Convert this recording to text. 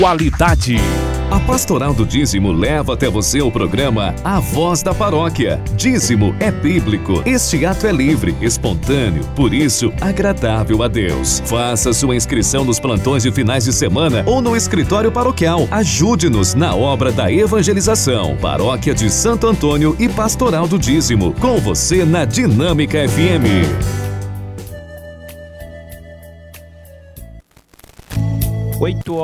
Qualidade. A Pastoral do Dízimo leva até você o programa A Voz da Paróquia. Dízimo é bíblico. Este ato é livre, espontâneo, por isso agradável a Deus. Faça sua inscrição nos plantões de finais de semana ou no escritório paroquial. Ajude-nos na obra da evangelização. Paróquia de Santo Antônio e Pastoral do Dízimo. Com você na Dinâmica FM. 8